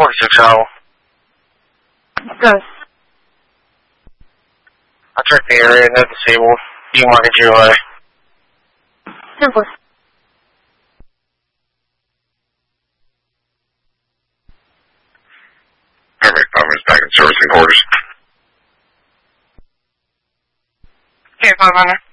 46 Howell. Ghost. I checked the area, no disabled. You can mark it your way. Simple. Paramedic 5 minutes back in servicing quarters. Okay, 500.